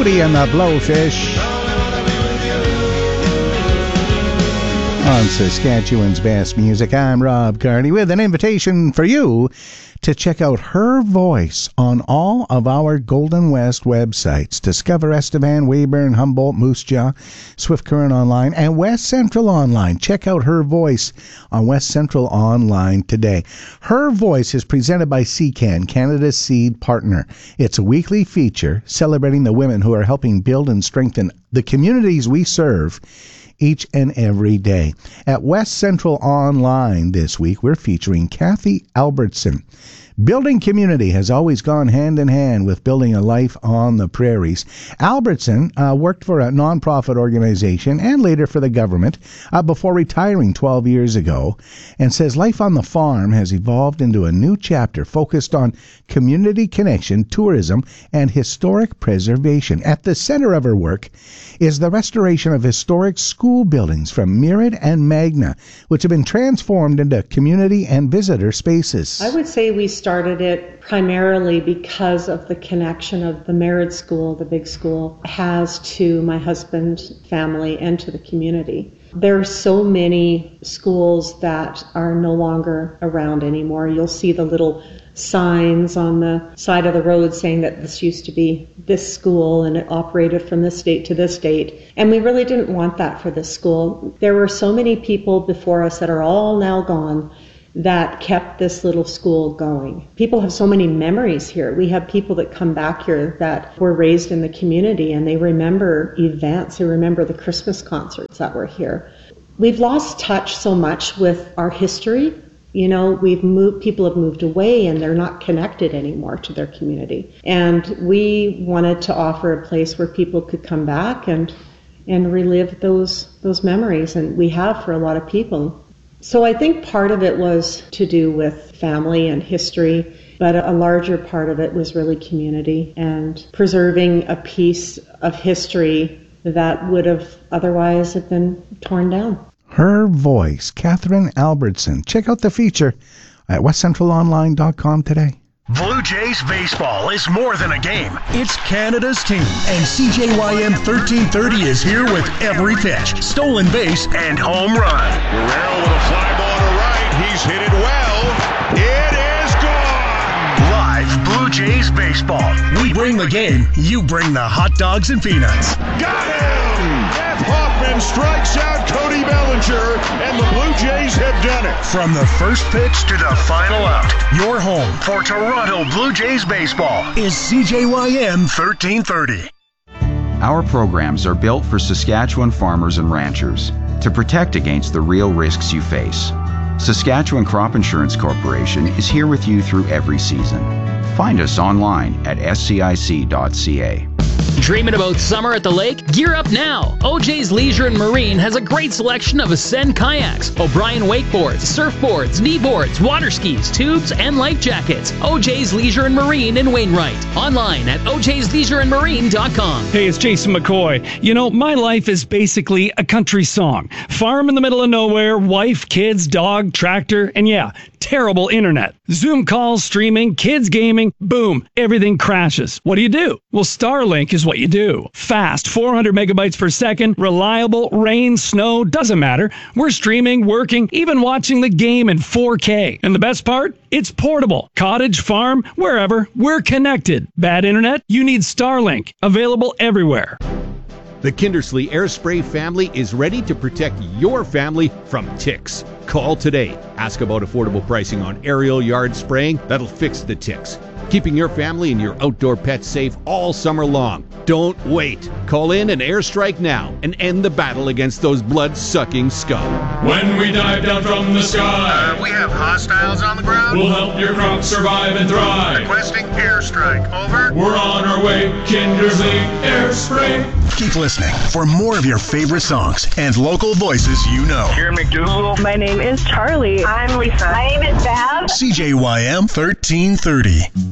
Hootie and the Blowfish on Saskatchewan's Best Music. I'm Rob Carney with an invitation for you to check out Her Voice on all of our Golden West websites. Discover Estevan, Weyburn, Humboldt, Moose Jaw, Swift Current Online, and West Central Online. Check out Her Voice on West Central Online today. Her Voice is presented by CCAN, Canada's seed partner. It's a weekly feature celebrating the women who are helping build and strengthen the communities we serve each and every day. At West Central Online this week, we're featuring Kathy Albertson. Building community has always gone hand in hand with building a life on the prairies. Albertson worked for a nonprofit organization and later for the government before retiring 12 years ago, and says life on the farm has evolved into a new chapter focused on community connection, tourism, and historic preservation. At the center of her work is the restoration of historic school buildings from Merritt and Magna, which have been transformed into community and visitor spaces. I would say we started it primarily because of the connection of the Merritt School, the big school, has to my husband's family and to the community. There are so many schools that are no longer around anymore. You'll see the little signs on the side of the road saying that this used to be this school and it operated from this date to this date. And we really didn't want that for this school. There were so many people before us that are all now gone that kept this little school going. People have so many memories here. We have people that come back here that were raised in the community and they remember events. They remember the Christmas concerts that were here. We've lost touch so much with our history. You know, people have moved away and they're not connected anymore to their community. And we wanted to offer a place where people could come back and relive those memories, and we have for a lot of people. So I think part of it was to do with family and history, but a larger part of it was really community and preserving a piece of history that would have otherwise have been torn down. Her Voice, Catherine Albertson. Check out the feature at westcentralonline.com today. Blue Jays baseball is more than a game. It's Canada's team. And CJYM 1330 is here with every pitch, stolen base, and home run. Guerrero with a fly ball to right. He's hit it well. It is gone. Live Blue Jays baseball. We bring the game. You bring the hot dogs and peanuts. Got him! Jeff Hoffman strikes out Cody Bellinger, and the Blue Jays have done it. From the first pitch to the final out, your home for Toronto Blue Jays baseball is CJYM 1330. Our programs are built for Saskatchewan farmers and ranchers to protect against the real risks you face. Saskatchewan Crop Insurance Corporation is here with you through every season. Find us online at scic.ca. Dreaming about summer at the lake? Gear up now! OJ's Leisure and Marine has a great selection of Ascend kayaks, O'Brien wakeboards, surfboards, kneeboards, water skis, tubes, and life jackets. OJ's Leisure and Marine in Wainwright. Online at ojsleisureandmarine.com. Hey, it's Jason McCoy. You know, my life is basically a country song. Farm in the middle of nowhere, wife, kids, dog, tractor, and yeah, terrible internet. Zoom calls, streaming, kids gaming, boom, everything crashes. What do? Well, Starlink is what you do. Fast, 400 megabytes per second, reliable, rain, snow, doesn't matter. We're streaming, working, even watching the game in 4K. And the best part? It's portable. Cottage, farm, wherever, we're connected. Bad internet? You need Starlink. Available everywhere. The Kindersley Air Spray family is ready to protect your family from ticks. Call today. Ask about affordable pricing on aerial yard spraying that'll fix the ticks, keeping your family and your outdoor pets safe all summer long. Don't wait. Call in an airstrike now and end the battle against those blood-sucking scum. When we dive down from the sky, We have hostiles on the ground. we'll help your crops survive and thrive. Requesting airstrike. Over. We're on our way, Kindersley Air Spray. Keep listening for more of your favorite songs and local voices you know. Here, McDougal. My name is Charlie. I'm Lisa. My name is Bev. CJYM 1330.